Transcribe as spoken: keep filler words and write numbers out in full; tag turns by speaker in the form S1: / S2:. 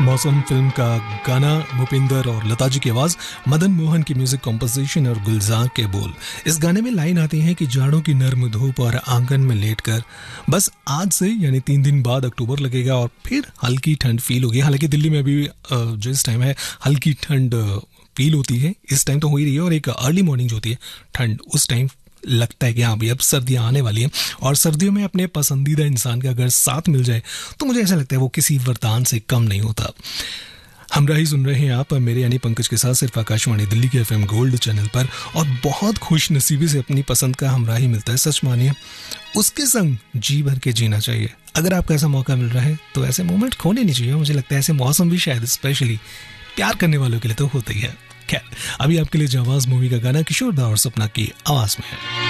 S1: मौसम फिल्म का गाना, भूपिंदर और लता जी की आवाज, मदन मोहन की म्यूजिक कंपोजिशन और गुलजार के बोल। इस गाने में लाइन आती है कि जाड़ों की नर्म धूप और आंगन में लेटकर बस आज से यानी तीन दिन बाद अक्टूबर लगेगा और फिर हल्की ठंड फील होगी। हालांकि दिल्ली में अभी जो इस टाइम है हल्की ठंड फील होती है, इस टाइम तो हो ही रही है, और एक अर्ली मॉर्निंग जो होती है ठंड, उस टाइम लगता है कि हाँ भाई अब सर्दियाँ आने वाली हैं। और सर्दियों में अपने पसंदीदा इंसान का अगर साथ मिल जाए तो मुझे ऐसा लगता है वो किसी वरदान से कम नहीं होता। हमराही सुन रहे हैं आप मेरे यानी पंकज के साथ सिर्फ आकाशवाणी दिल्ली के एफएम गोल्ड चैनल पर, और बहुत खुश नसीबी से अपनी पसंद का हमराही मिलता है। सच मानिए उसके संग जी भर के जीना चाहिए। अगर आपको ऐसा मौका मिल रहा है तो ऐसे मोमेंट खोने नहीं चाहिए। मुझे लगता है ऐसे मौसम भी शायद स्पेशली प्यार करने वालों के लिए तो होता ही है। खैर, अभी आपके लिए जावाज मूवी का गाना किशोर दा और सपना की आवाज में है।